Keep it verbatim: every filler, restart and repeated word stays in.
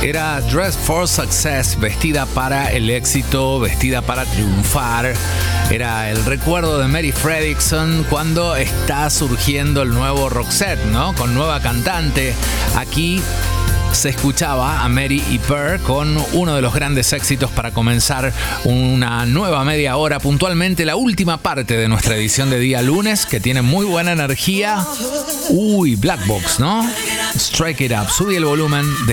Era Dressed for Success, vestida para el éxito, vestida para triunfar. Era el recuerdo de Mary Fredriksson cuando está surgiendo el nuevo Roxette, ¿no? Con nueva cantante. Aquí se escuchaba a Mary y Per con uno de los grandes éxitos para comenzar una nueva media hora, puntualmente la última parte de nuestra edición de día lunes, que tiene muy buena energía. Uy, Black Box, ¿no? Strike It Up, subí el volumen,